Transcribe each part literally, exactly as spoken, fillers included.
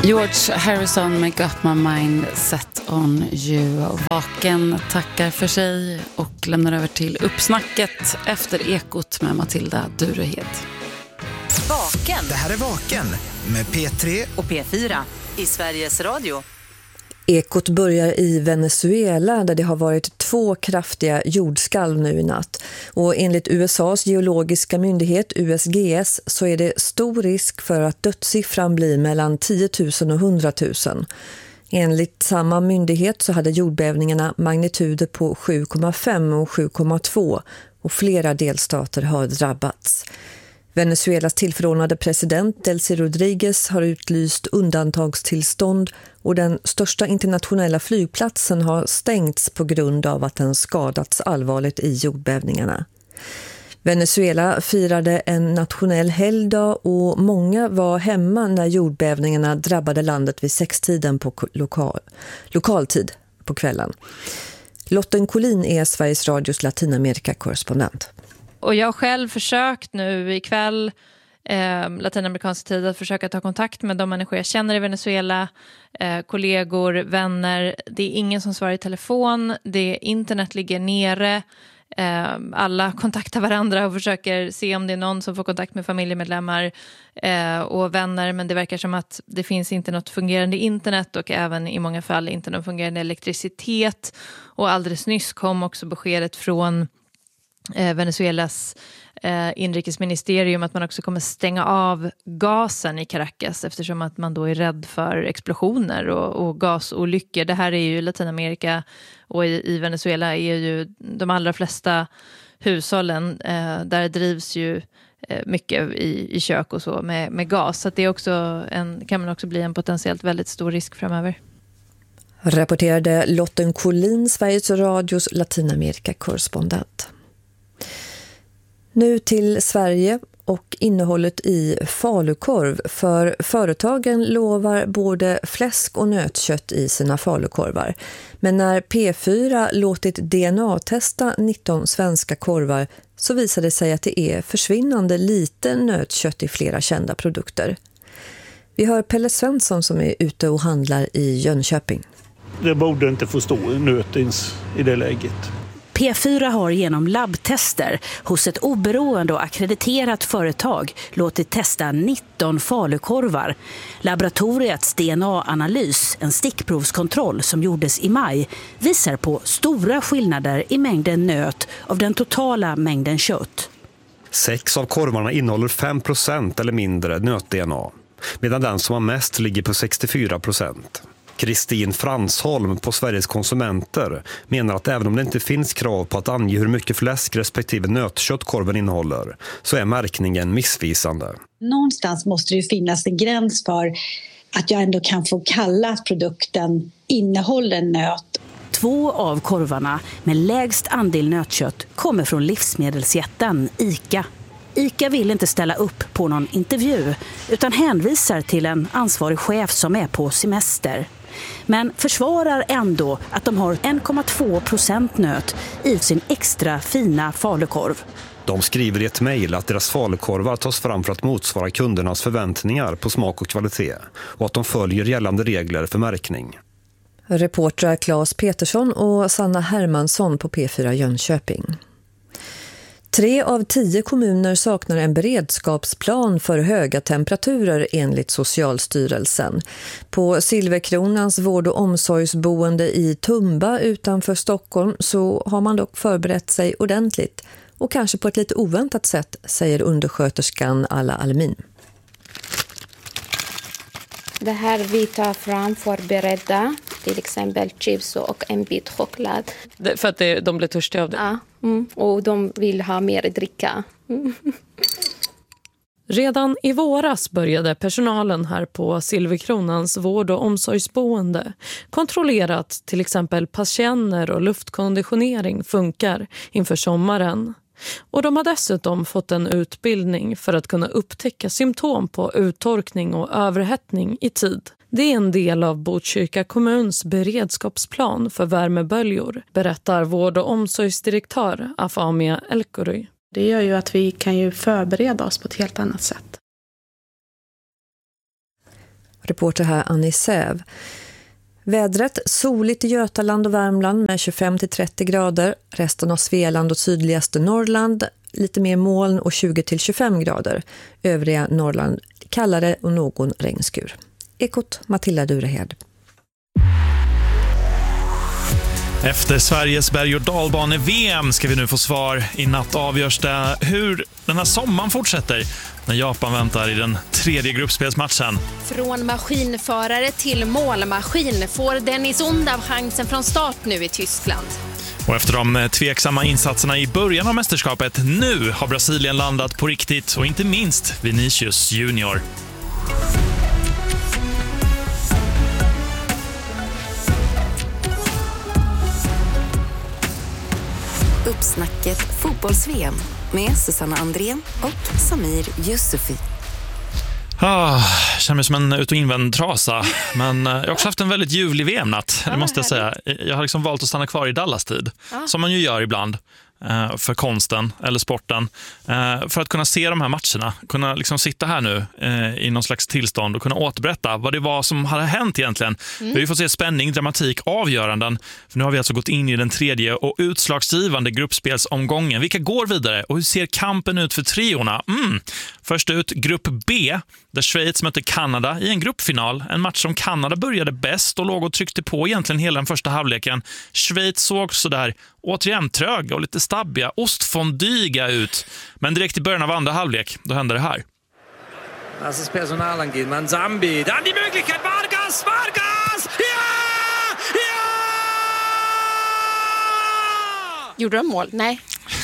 George Harrison med Got My Mind Set On You. Vaken tackar för sig och lämnar över till uppsnacket efter Ekot med Matilda Durehed. Vaken. Det här är Vaken med P tre och P fyra i Sveriges Radio. Ekot börjar i Venezuela där det har varit två kraftiga jordskalv nu i natt. Och enligt U S A:s geologiska myndighet U S G S så är det stor risk för att dödssiffran blir mellan tio tusen och hundra tusen. Enligt samma myndighet så hade jordbävningarna magnituder på sju komma fem och sju komma två och flera delstater har drabbats. Venezuelas tillförordnade president Delcy Rodriguez har utlyst undantagstillstånd och den största internationella flygplatsen har stängts på grund av att den skadats allvarligt i jordbävningarna. Venezuela firade en nationell helgdag och många var hemma när jordbävningarna drabbade landet vid sextiden på lokal, lokaltid på kvällen. Lotten Collin är Sveriges Radios Latinamerika-korrespondent. Och jag har själv försökt nu ikväll, eh, latinamerikansk tid, att försöka ta kontakt med de människor jag känner i Venezuela, eh, kollegor, vänner. Det är ingen som svarar i telefon, det internet ligger nere. Eh, alla kontaktar varandra och försöker se om det är någon som får kontakt med familjemedlemmar eh, och vänner, men det verkar som att det finns inte något fungerande internet och även i många fall inte någon fungerande elektricitet. Och alldeles nyss kom också beskedet från Eh, Venezuelas eh, inrikesministerium att man också kommer stänga av gasen i Caracas eftersom att man då är rädd för explosioner och, och gasolyckor. Det här är ju Latinamerika och i, i Venezuela är ju de allra flesta hushållen eh, där drivs ju eh, mycket i, i kök och så med, med gas. Så att det är också en, kan man också bli en potentiellt väldigt stor risk framöver. Rapporterade Lotten Collin, Sveriges Radios Latinamerika-korrespondent. Nu till Sverige och innehållet i falukorv, för företagen lovar både fläsk och nötkött i sina falukorvar. Men när P fyra låtit D N A-testa nitton svenska korvar så visade det sig att det är försvinnande lite nötkött i flera kända produkter. Vi hör Pelle Svensson som är ute och handlar i Jönköping. Det borde inte få stå nötins i det läget. P fyra har genom labbtester hos ett oberoende och akkrediterat företag låtit testa nitton falukorvar. Laboratoriets D N A-analys, en stickprovskontroll som gjordes i maj, visar på stora skillnader i mängden nöt av den totala mängden kött. Sex av korvarna innehåller fem procent eller mindre nöt-D N A, medan den som har mest ligger på sextiofyra procent. Kristin Fransholm på Sveriges konsumenter menar att även om det inte finns krav på att ange hur mycket fläsk respektive nötkött korven innehåller så är märkningen missvisande. Någonstans måste det ju finnas en gräns för att jag ändå kan få kalla att produkten innehåller nöt. Två av korvarna med lägst andel nötkött kommer från livsmedelsjätten ICA. ICA vill inte ställa upp på någon intervju utan hänvisar till en ansvarig chef som är på semester. Men försvarar ändå att de har en komma två procent nöt i sin extra fina falukorv. De skriver i ett mejl att deras falukorvar tas fram för att motsvara kundernas förväntningar på smak och kvalitet och att de följer gällande regler för märkning. Reportrar Claes Petersson och Sanna Hermansson på P fyra Jönköping. Tre av tio kommuner saknar en beredskapsplan för höga temperaturer enligt Socialstyrelsen. På Silverkronans vård- och omsorgsboende i Tumba utanför Stockholm så har man dock förberett sig ordentligt och kanske på ett lite oväntat sätt, säger undersköterskan Alla Almin. Det här vi tar fram förberedda, till exempel chips och en bit choklad. Det, för att det, de blir törstiga av det? Ja, mm, och de vill ha mer dricka. Mm. Redan i våras började personalen här på Silverkronans vård- och omsorgsboende kontrollera att till exempel patienter och luftkonditionering funkar inför sommaren. Och de har dessutom fått en utbildning för att kunna upptäcka symptom på uttorkning och överhettning i tid. Det är en del av Botkyrka kommuns beredskapsplan för värmeböljor, berättar vård- och omsorgsdirektör Afamia Elkory. Det gör ju att vi kan ju förbereda oss på ett helt annat sätt. Reporter här Annie Säv. Vädret soligt i Götaland och Värmland med tjugofem till trettio grader. Resten av Svealand och sydligaste Norrland lite mer moln och tjugo till tjugofem grader. Övriga Norrland kallare och någon regnskur. Ekot Matilda Durehed. Efter Sveriges berg- och dalbane-V M ska vi nu få svar. I natt avgörs det hur den här sommaren fortsätter när Japan väntar i den tredje gruppspelsmatchen. Från maskinförare till målmaskin får Dennis Undav chansen från start nu i Tyskland. Och efter de tveksamma insatserna i början av mästerskapet, nu har Brasilien landat på riktigt och inte minst Vinicius Junior. Uppsnacket fotbolls-V M med Susanna Andrén och Samir Yusufi. Ah, känner mig som en ut- och invänd trasa. Men jag har också haft en väldigt ljuvlig V M-natt, det måste jag säga. Jag har liksom valt att stanna kvar i Dallas-tid, ah. som man ju gör ibland. För konsten eller sporten, för att kunna se de här matcherna, kunna liksom sitta här nu i någon slags tillstånd och kunna återberätta vad det var som hade hänt egentligen. Mm. Vi har ju fått se spänning, dramatik, avgöranden, för nu har vi alltså gått in i den tredje och utslagsgivande gruppspelsomgången. Vilka går vidare och hur ser kampen ut för triorna? Mm. Först ut grupp B, där Schweiz mötte Kanada i en gruppfinal. En match som Kanada började bäst och låg och tryckte på egentligen hela den första halvleken. Schweiz såg så där återigen tröga och lite stabbiga, ostfondyga ut. Men direkt i början av andra halvlek, då hände det här. Das ist Personalangehen. Manzambi. Dann die Möglichkeit. Vargas! Vargas! Ja! Ja! Gjorde de mål? Nej.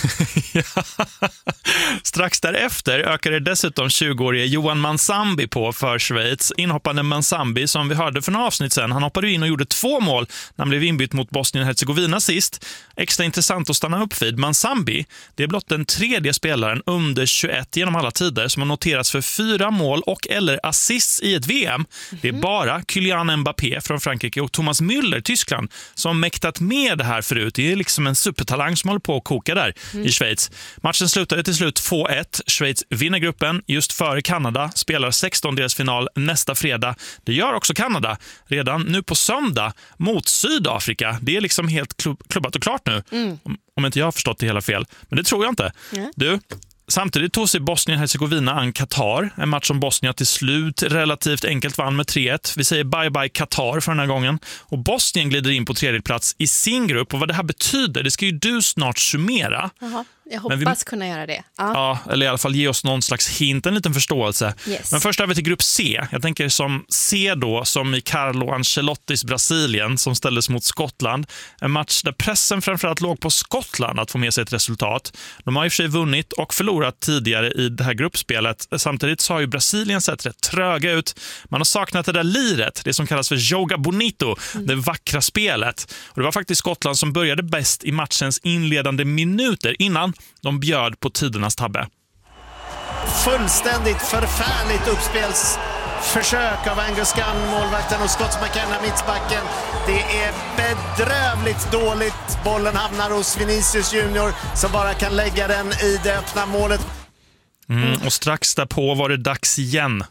Strax därefter ökade dessutom tjugoårige Johan Manzambi på för Schweiz. Inhoppande Manzambi, som vi hörde för några avsnitt sen, han hoppade in och gjorde två mål när han blev inbytt mot Bosnien-Hercegovina sist. Extra intressant att stanna upp vid. Manzambi, det är blott den tredje spelaren under tjugoett genom alla tider som har noterats för fyra mål och eller assists i ett V M. Det är bara Kylian Mbappé från Frankrike och Thomas Müller, Tyskland, som mäktat med det här förut. Det är liksom en supertalang som håller på att koka där mm. i Schweiz. Matchen slutade till slut två ett. Schweiz vinner gruppen just före Kanada, spelar sextondelsfinal nästa fredag. Det gör också Kanada redan nu på söndag mot Sydafrika. Det är liksom helt klubb- klubbat och klart nu. Mm. Om, om inte jag har förstått det hela fel. Men det tror jag inte. Mm. Du, samtidigt tog sig Bosnien-Hercegovina an Qatar. En match som Bosnien till slut relativt enkelt vann med tre ett. Vi säger bye-bye Qatar för den här gången. Och Bosnien glider in på tredje plats i sin grupp. Och vad det här betyder, det ska ju du snart summera. Jaha. Jag hoppas vi, kunna göra det. Ja. ja, eller i alla fall ge oss någon slags hint, en liten förståelse. Yes. Men först är vi till grupp C. Jag tänker som C då, som i Carlo Ancelottis Brasilien som ställdes mot Skottland. En match där pressen framförallt låg på Skottland att få med sig ett resultat. De har i och för sig vunnit och förlorat tidigare i det här gruppspelet. Samtidigt så har ju Brasilien sett rätt tröga ut. Man har saknat det där liret, det som kallas för Joga Bonito, mm. det vackra spelet. Och det var faktiskt Skottland som började bäst i matchens inledande minuter innan de bjöd på tidernas tabbe. Fullständigt förfärligt uppspelsförsök av Angus Gunn, målvakten, och Scott McKenna, mittbacken. Det är bedrövligt dåligt. Bollen hamnar hos Vinicius Junior som bara kan lägga den i det öppna målet. Mm, och strax därpå var det dags igen.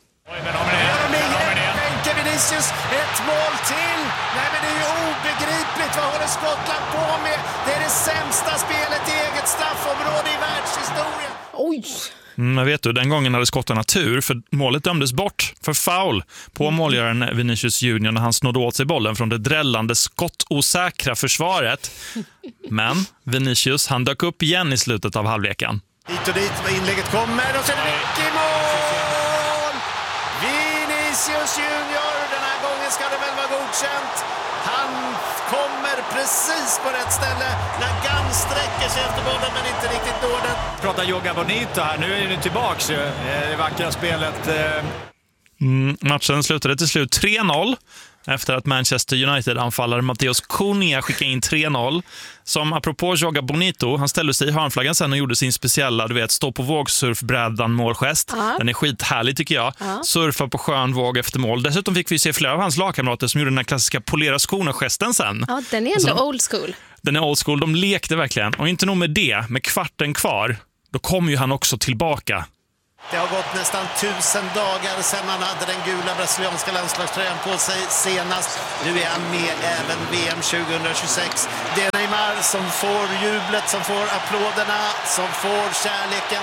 Vinicius, ett mål till. Nej, men det är ju obegripligt. Vad håller Skottland på med? Det är det sämsta spelet i eget straffområde i världshistorien. Oj! Mm, jag vet du, den gången hade skottarna tur, för målet dömdes bort för foul på mm. målgöraren Vinicius Junior när han snodde åt sig bollen från det drällande skottosäkra försvaret. Men Vinicius, han dök upp igen i slutet av halvleken. Hit och dit, inlägget kommer och så är det Nick i mål! Vinicius Junior, den här gången ska det väl vara godkänt. Han kommer precis på rätt ställe när Gunn sträcker sig efter bollen men inte riktigt når den. Pratar Joga Bonito här, nu är det tillbaks ju, det vackra spelet. Mm, matchen slutade till slut tre noll. Efter att Manchester United-anfallare Matteus Cunha skickade in tre noll. Som apropå Joga Bonito, han ställde sig i hörnflaggan sen och gjorde sin speciella, du vet, stå på vågsurfbrädan målgest. Uh-huh. Den är skithärlig tycker jag. Uh-huh. Surfa på skön våg efter mål. Dessutom fick vi se flera av hans lagkamrater som gjorde den här klassiska polera skorna-gesten sen. Ja, den är ändå alltså, old school. Den är old school, de lekte verkligen. Och inte nog med det, med kvarten kvar, då kom ju han också tillbaka. Det har gått nästan tusen dagar sedan han hade den gula brasilianska landslagströjan på sig senast. Nu är han med även V M tjugohundratjugosex. Det är Neymar som får jublet, som får applåderna, som får kärleken.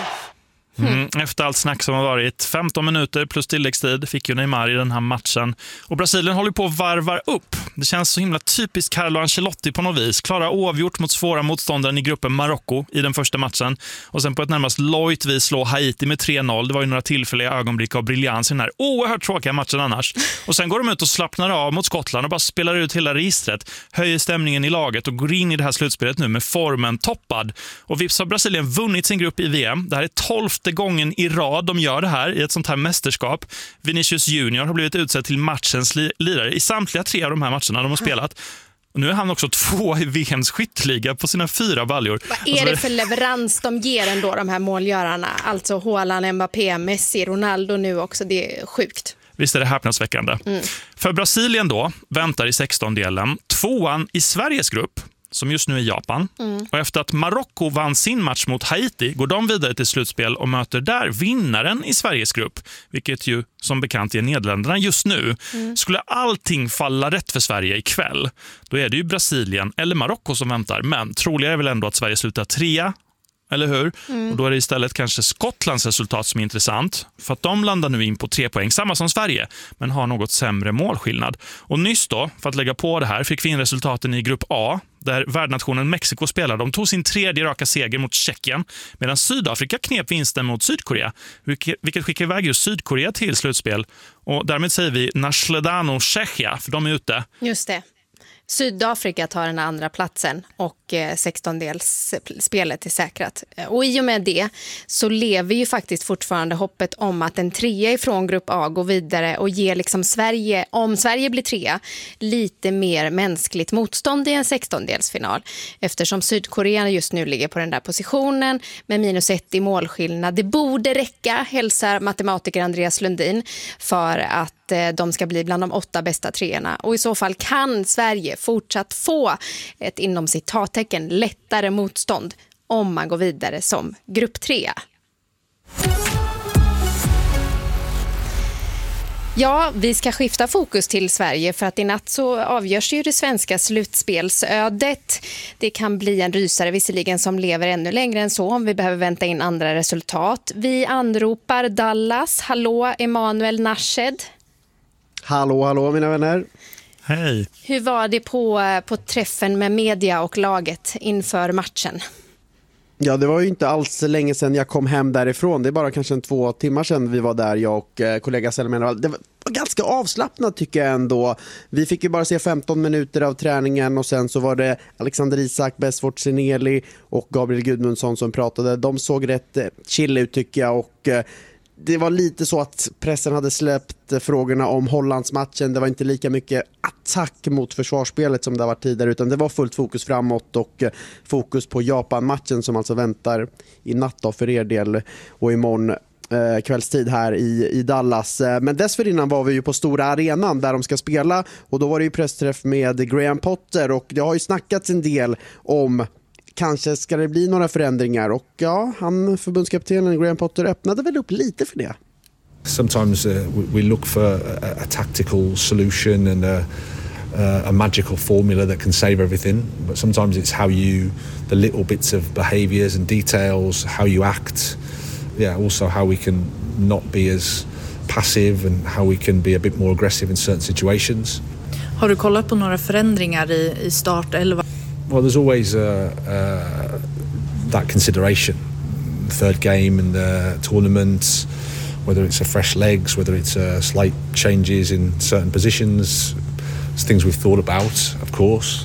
Mm, efter allt snack som har varit, femton minuter plus tilläggstid fick ju Neymar i den här matchen. Och Brasilien håller på att varva upp. Det känns så himla typiskt Carlo Ancelotti på något vis. Klara oavgjort mot svåra motståndaren i gruppen Marocko i den första matchen. Och sen på ett närmast lojt vis slå Haiti med tre noll. Det var ju några tillfälliga ögonblick av briljans i den här oerhört tråkiga matchen annars. Och sen går de ut och slappnar av mot Skottland och bara spelar ut hela registret. Höjer stämningen i laget och går in i det här slutspelet nu med formen toppad. Och vips har Brasilien vunnit sin grupp i V M. Det här är tolfte gången i rad de gör det här i ett sånt här mästerskap. Vinicius Junior har blivit utsedd till matchens li- lirare i samtliga tre av de här matcherna de har spelat. Och nu är han också två i V M:s skytteliga på sina fyra baljor. Vad är det för leverans de ger ändå, de här målgörarna? Alltså Haaland, Mbappé, Messi, Ronaldo nu också. Det är sjukt. Visst är det häpnadsväckande. Mm. För Brasilien då väntar i sexton-delen tvåan i Sveriges grupp, som just nu är Japan. Mm. Och efter att Marocko vann sin match mot Haiti går de vidare till slutspel och möter där vinnaren i Sveriges grupp, vilket ju som bekant är Nederländerna just nu. Mm. Skulle allting falla rätt för Sverige ikväll, då är det ju Brasilien eller Marocko som väntar. Men troligare är väl ändå att Sverige slutar trea, eller hur? Mm. Och då är det istället kanske Skottlands resultat som är intressant. För att de landar nu in på tre poäng, samma som Sverige, men har något sämre målskillnad. Och nyss då, för att lägga på det här, fick vi in resultaten i grupp A, där värdnationen Mexiko spelade. De tog sin tredje raka seger mot Tjeckien, medan Sydafrika knep vinsten mot Sydkorea, vilket, vilket skickar iväg just Sydkorea till slutspel. Och därmed säger vi Nasledano Tjechia, för de är ute. Just det. Sydafrika tar den andra platsen och sextondelsspelet är säkrat. Och i och med det så lever ju faktiskt fortfarande hoppet om att en trea ifrån grupp A går vidare och ger liksom Sverige, om Sverige blir trea, lite mer mänskligt motstånd i en sextondelsfinal. Eftersom Sydkorea just nu ligger på den där positionen med minus ett i målskillnad. Det borde räcka, hälsar matematiker Andreas Lundin, för att de ska bli bland de åtta bästa treorna. Och i så fall kan Sverige fortsatt få ett inom citattecken lättare motstånd om man går vidare som grupp tre. Ja, vi ska skifta fokus till Sverige för att i natt så avgörs ju det svenska slutspelsödet. Det kan bli en rysare visserligen som lever ännu längre än så om vi behöver vänta in andra resultat. Vi anropar Dallas. Hallå, Emanuel Nashed. Hallå, hallå mina vänner. Hej. Hur var det på, på träffen med media och laget inför matchen? Ja, det var ju inte alls länge sedan jag kom hem därifrån. Det är bara kanske en två timmar sedan vi var där, jag och eh, kollega Selman. Det var ganska avslappnat tycker jag ändå. Vi fick ju bara se femton minuter av träningen och sen så var det Alexander Isak, Besfort Seneli och Gabriel Gudmundsson som pratade. De såg rätt chill ut tycker jag och eh, det var lite så att pressen hade släppt frågorna om Hollandsmatchen. Det var inte lika mycket attack mot försvarsspelet som det har varit tidigare, utan det var fullt fokus framåt och fokus på Japan-matchen som alltså väntar i natt då för er del och imorgon eh, kvällstid här i, i Dallas. Men dessförinnan var vi ju på stora arenan där de ska spela och då var det ju pressträff med Graham Potter och det har ju snackats en del om kanske ska det bli några förändringar och ja, han förbundskaptenen Graham Potter öppnade väl upp lite för det. Sometimes uh, we look for a, a tactical solution and a, uh, a magical formula that can save everything, but sometimes it's how you, the little bits of behaviours and details, how you act, yeah, also how we can not be as passive and how we can be a bit more aggressive in certain situations. Har du kollat på några förändringar i, i startelva? Well, there's always uh, uh, that consideration. Third game in the tournament, whether it's a fresh legs, whether it's uh, slight changes in certain positions. It's things we've thought about, of course.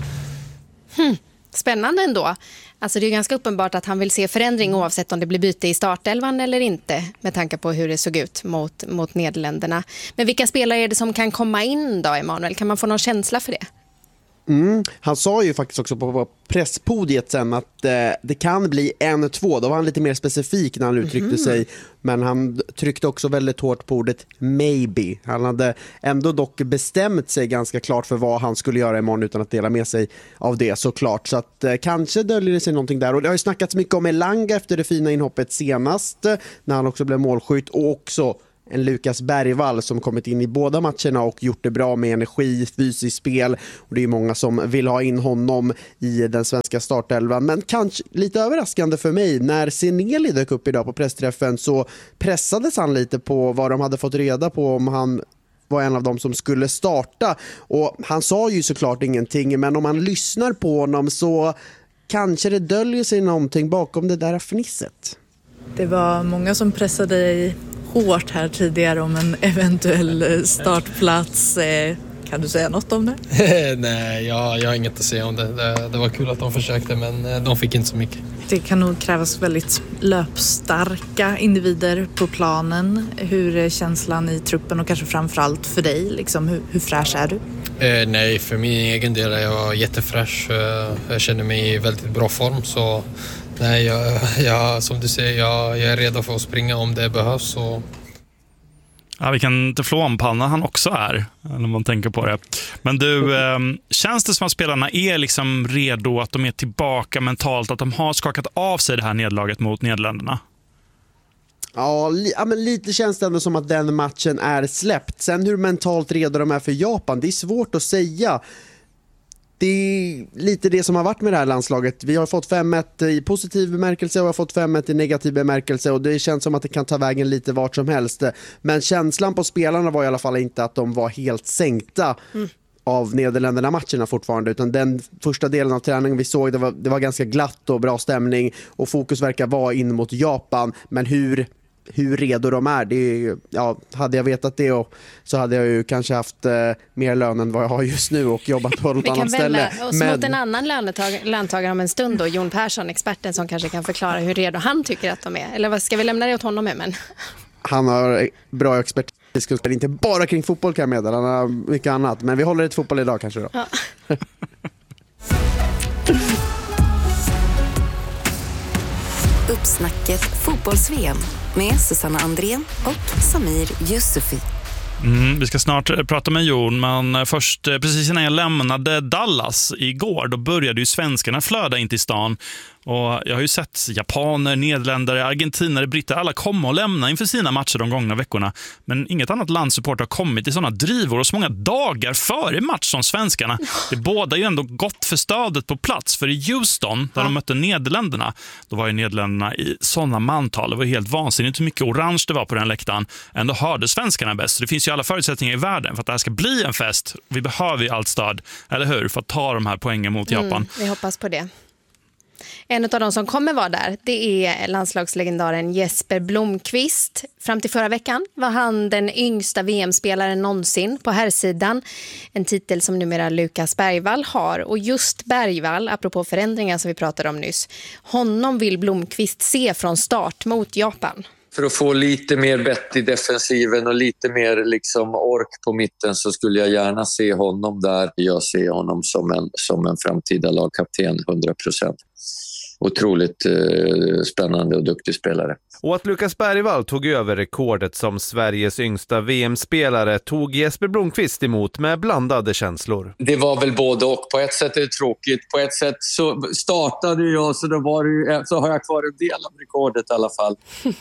Hmm. Spännande ändå. Alltså det är ganska uppenbart att han vill se förändring oavsett om det blir byte i startelvan eller inte med tanke på hur det såg ut mot, mot Nederländerna. Men vilka spelare är det som kan komma in då, Emanuel? Kan man få någon känsla för det? Mm. Han sa ju faktiskt också på presspodiet sen att eh, det kan bli en två. Då var han lite mer specifik när han uttryckte mm-hmm. sig. Men han tryckte också väldigt hårt på ordet maybe. Han hade ändå dock bestämt sig ganska klart för vad han skulle göra imorgon utan att dela med sig av det såklart. Så att eh, kanske döljer det sig någonting där. Och det har ju snackats mycket om Elanga efter det fina inhoppet senast när han också blev målskytt, och också en Lukas Bergvall som kommit in i båda matcherna och gjort det bra med energi, fysiskt spel, och det är många som vill ha in honom i den svenska startelvan. Men kanske lite överraskande för mig, när Seneli dök upp idag på pressträffen så pressades han lite på vad de hade fått reda på om han var en av dem som skulle starta, och han sa ju såklart ingenting, men om man lyssnar på honom så kanske det döljer sig någonting bakom det där fnisset. Det var många som pressade dig hårt här tidigare om en eventuell startplats. Kan du säga något om det? Nej, jag, jag har inget att säga om det. det. Det var kul att de försökte, men de fick inte så mycket. Det kan nog krävas väldigt löpstarka individer på planen. Hur är känslan i truppen och kanske framförallt för dig? Liksom, hur, hur fräsch är du? Eh, nej, för min egen del är jag jättefräsch. Jag känner mig i väldigt bra form, så nej, jag, jag, som du säger, jag, jag är redo för att springa om det behövs. Och ja, vilken teflonpanna han också är, när man tänker på det. Men du, eh, känns det som att spelarna är liksom redo, att de är tillbaka mentalt, att de har skakat av sig det här nederlaget mot Nederländerna? Ja, li- ja, men lite känns det ändå som att den matchen är släppt. Sen hur mentalt redo de är för Japan, det är svårt att säga. Det är lite det som har varit med det här landslaget. Vi har fått fem ett i positiv bemärkelse och vi har fått fem ett i negativ bemärkelse, och det känns som att det kan ta vägen lite vart som helst. Men känslan på spelarna var i alla fall inte att de var helt sänkta mm. av Nederländerna-matcherna fortfarande, utan den första delen av träningen vi såg, det var, det var ganska glatt och bra stämning, och fokus verkar vara in mot Japan. Men hur hur redo de är, det är, ja, hade jag vetat det och, så hade jag ju kanske haft eh, mer lön än vad jag har just nu och jobbat på något annat ställe. Vi kan välja oss mot en annan lönetag- löntagare om en stund då, Jon Persson, experten som kanske kan förklara hur redo han tycker att de är. Eller vad ska vi lämna det åt honom med? Men han har bra expertis, inte bara kring fotboll kan jag meddela, han har mycket annat, men vi håller ett fotboll idag kanske då. Ja. Uppsnacket fotbolls-V M med Susanna Andrén och Samir Yusufi. Mm, vi ska snart prata med Jon, men först, precis innan jag lämnade Dallas igår, då började ju svenskarna flöda in till stan. Och jag har ju sett japaner, nederländare, argentinare, britter, alla komma och lämna inför sina matcher de gångna veckorna. Men inget annat landsupport har kommit i sådana drivor och så många dagar före match som svenskarna. Det båda ju ändå gott för stödet på plats, för i Houston, där de mötte Nederländerna, då var ju Nederländerna i sådana mantal. Det var helt vansinnigt hur mycket orange det var på den läktaren. Ändå hörde svenskarna bäst. Så det finns ju alla förutsättningar i världen för att det här ska bli en fest. Vi behöver ju allt stöd, eller hur? För att ta de här poängen mot Japan. Mm, vi hoppas på det. En av de som kommer vara där, det är landslagslegendaren Jesper Blomqvist. Fram till förra veckan var han den yngsta V M-spelaren någonsin på herrsidan. En titel som numera Lukas Bergvall har. Och just Bergvall, apropå förändringar som vi pratade om nyss, honom vill Blomqvist se från start mot Japan. För att få lite mer bett i defensiven och lite mer liksom ork på mitten, så skulle jag gärna se honom där. Jag ser honom som en, som en framtida lagkapten, hundra procent. Otroligt eh, spännande och duktig spelare. Och att Lukas Bergvall tog över rekordet som Sveriges yngsta V M-spelare tog Jesper Blomqvist emot med blandade känslor. Det var väl både och. På ett sätt är det tråkigt. På ett sätt så startade jag, så, då var det, så har jag kvar en del av rekordet i alla fall.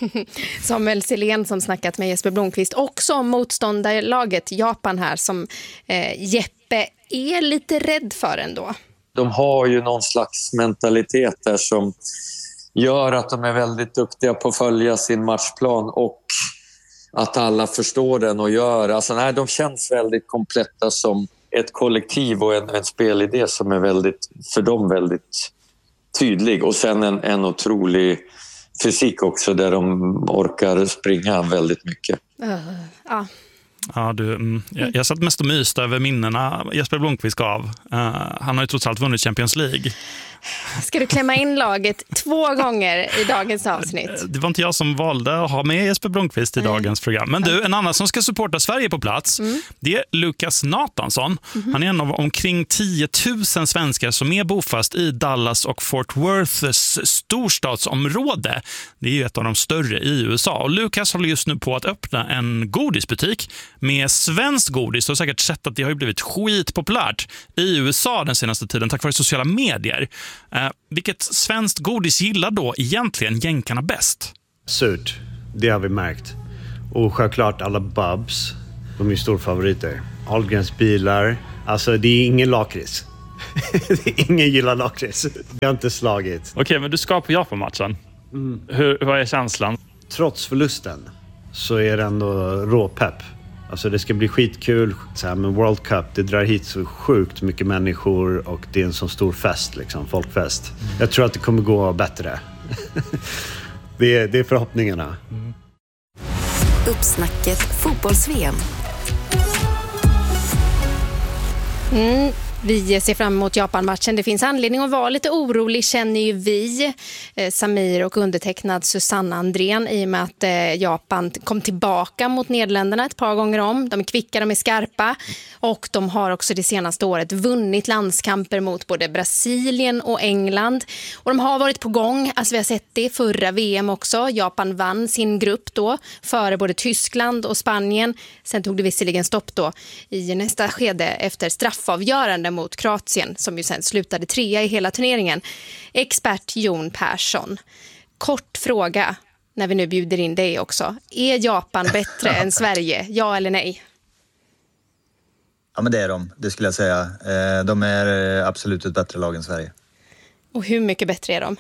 Samuel Silén som snackat med Jesper Blomqvist också om motståndarlaget Japan här, som eh, Jeppe är lite rädd för ändå. De har ju någon slags mentalitet där som gör att de är väldigt duktiga på att följa sin matchplan och att alla förstår den och gör. Alltså, nej, de känns väldigt kompletta som ett kollektiv och en, en spelidé som är väldigt, för dem väldigt tydlig. Och sen en, en otrolig fysik också där de orkar springa väldigt mycket. Uh, ja. Ja, du, mm, jag, jag satt mest och myst över minnena Jesper Blomqvist gav. Uh, han har ju trots allt vunnit Champions League. Ska du klämma in laget två gånger i dagens avsnitt? Det var inte jag som valde att ha med Jesper Blomqvist i mm. dagens program. Men du, en annan som ska supporta Sverige på plats, mm. det är Lukas Nathansson. Mm-hmm. Han är en av omkring tio tusen svenskar som är bofast i Dallas och Fort Worths storstadsområde. Det är ju ett av de större i U S A. Och Lukas håller just nu på att öppna en godisbutik med svenskt godis. Och säkert sett att det har ju blivit skitpopulärt i U S A den senaste tiden tack vare sociala medier. Eh, vilket svenskt godis gillar då egentligen jänkarna bäst? Surt, det har vi märkt. Och självklart alla Bubs, de är stora favoriter. Ahlgrens bilar, alltså det är ingen lakrits. Ingen gillar lakrits. Det har inte slagit. Okej, okay, men du ska på Japan-matchen. Mm. Hur, vad är känslan? Trots förlusten så är det ändå råpepp. Alltså det ska bli skitkul. Så här med World Cup, det drar hit så sjukt mycket människor och det är en så stor fest, liksom, folkfest. Mm. Jag tror att det kommer gå bättre. det, är, det är förhoppningarna. Mm. Uppsnacket fotbolls-V M. Mm. Vi ser fram emot Japan-matchen. Det finns anledning att vara lite orolig, känner ju vi, eh, Samir och undertecknad Susanna Andrén, i och med att eh, Japan kom tillbaka mot Nederländerna ett par gånger om. De är kvicka, de är skarpa och de har också det senaste året vunnit landskamper mot både Brasilien och England. Och de har varit på gång, alltså vi har sett det förra V M också. Japan vann sin grupp då före både Tyskland och Spanien. Sen tog det visserligen stopp då i nästa skede efter straffavgörande mot Kroatien, som ju sen slutade trea i hela turneringen. Expert Jon Persson. Kort fråga, när vi nu bjuder in dig också. Är Japan bättre än Sverige? Ja eller nej? Ja, men det är de. Det skulle jag säga. De är absolut ett bättre lag än Sverige. Och hur mycket bättre är de?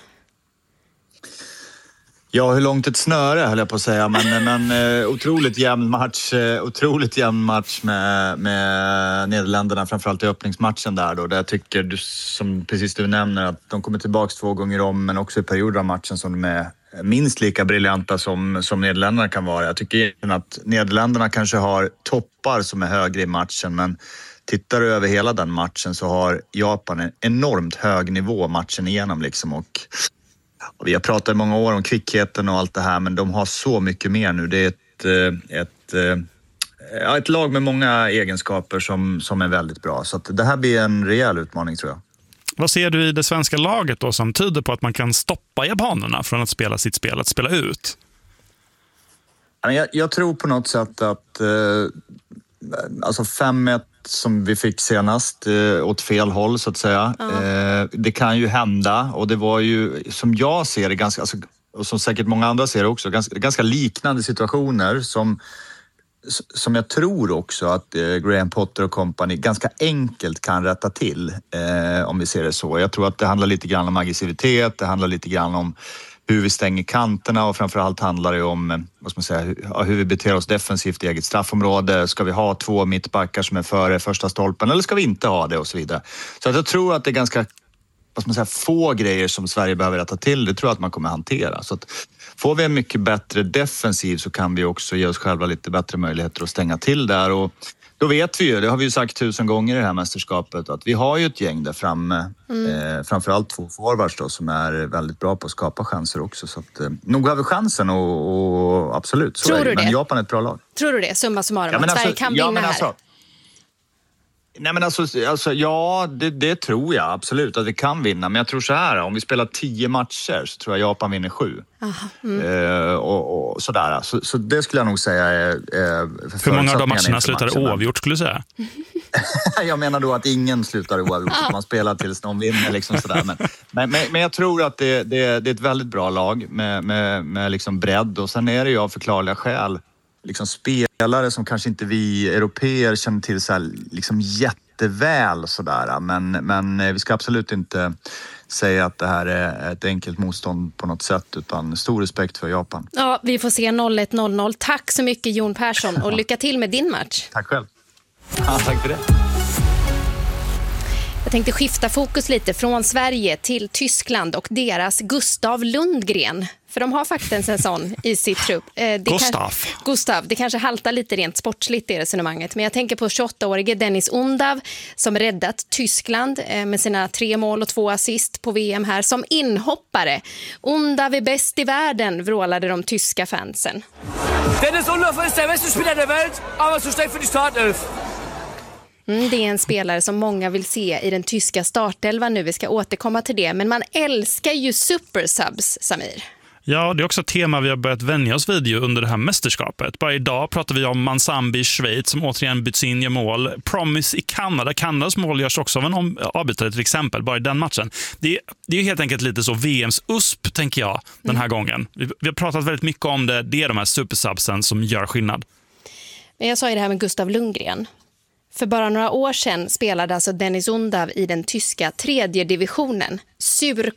Ja, hur långt ett snöre höll jag på att säga, men, men otroligt jämn match, otroligt jämn match med, med Nederländerna, framförallt i öppningsmatchen där då, där jag tycker, du, som precis du nämner, att de kommer tillbaka två gånger om, men också i perioder av matchen som de är minst lika briljanta som, som Nederländerna kan vara. Jag tycker att Nederländerna kanske har toppar som är högre i matchen, men tittar du över hela den matchen så har Japan en enormt hög nivå matchen igenom liksom, och Och vi har pratat i många år om kvickheten och allt det här, men de har så mycket mer nu. Det är ett, ett, ett, ett lag med många egenskaper som, som är väldigt bra. Så att det här blir en rejäl utmaning, tror jag. Vad ser du i det svenska laget då som tyder på att man kan stoppa japanerna från att spela sitt spel, att spela ut? Jag, jag tror på något sätt att eh, alltså fem ett som vi fick senast eh, åt fel håll så att säga. Ja. Eh, det kan ju hända, och det var ju, som jag ser det, ganska, alltså, och som säkert många andra ser det också, ganska, ganska liknande situationer som, som jag tror också att eh, Graham Potter och company ganska enkelt kan rätta till, eh, om vi ser det så. Jag tror att det handlar lite grann om aggressivitet, det handlar lite grann om hur vi stänger kanterna, och framförallt handlar det om, vad ska man säga, hur, hur vi beter oss defensivt i eget straffområde. Ska vi ha två mittbackar som är före första stolpen, eller ska vi inte ha det, och så vidare. Så att jag tror att det är ganska, vad ska man säga, få grejer som Sverige behöver rätta till. Det tror jag att man kommer hantera. Så att får vi en mycket bättre defensiv så kan vi också ge oss själva lite bättre möjligheter att stänga till där. Och då vet vi ju, det har vi ju sagt tusen gånger i det här mästerskapet, att vi har ju ett gäng där framme, mm. eh, framförallt två forwards då, som är väldigt bra på att skapa chanser också. Så att, eh, nog har vi chansen, och, och absolut, så Tror är det. Du Men det? Japan är ett bra lag. Tror du det, summa summarum, ja, att Sverige alltså, kan ja, vinna här? Alltså, nej men alltså, alltså ja, det, det tror jag absolut att vi kan vinna. Men jag tror så här, om vi spelar tio matcher så tror jag Japan vinner sju. Aha, mm. eh, och, och sådär. Så, så det skulle jag nog säga är, är hur många av de matcherna slutar oavgjort, skulle du säga? Jag menar då att ingen slutar oavgjort. Att man spelar tills någon vinner liksom sådär. Men, men, men, men jag tror att det, det, det är ett väldigt bra lag med, med, med liksom bredd. Och sen är det ju av förklarliga skäl liksom spelare som kanske inte vi europeer känner till så här, liksom jätteväl sådär. Men, men vi ska absolut inte säga att det här är ett enkelt motstånd på något sätt, utan stor respekt för Japan. Ja, vi får se noll ett noll noll. Tack så mycket Jon Persson, och lycka till med din match. Tack själv. Ja, tack för det. Jag tänkte skifta fokus lite från Sverige till Tyskland och deras Gustav Lundgren. För de har faktiskt en sån i sitt trupp. Eh, Gustav. Kan, Gustav. Det kanske haltar lite rent sportsligt i resonemanget. Men jag tänker på tjugoåtta-årige Dennis Undav som räddat Tyskland eh, med sina tre mål och två assist på V M här som inhoppare. Undav är bäst i världen, vrålade de tyska fansen. Dennis Undav är den bästa spelaren i världen, aber så stark för din startelf. Mm, det är en spelare som många vill se i den tyska startelvan nu. Vi ska återkomma till det. Men man älskar ju supersubs, Samir. Ja, det är också ett tema vi har börjat vänja oss vid under det här mästerskapet. Bara idag pratar vi om Mansambi i Schweiz som återigen byts in i mål. Promise i Kanada. Kanadas mål görs också av en avbytare till exempel, bara i den matchen. Det är, det är helt enkelt lite så V M:s U S P, tänker jag, den här mm. gången. Vi, vi har pratat väldigt mycket om det. Det är de här supersubsen som gör skillnad. Men jag sa ju det här med Gustav Lundgren. För bara några år sedan spelade alltså Dennis Undav i den tyska tredje divisionen. Sur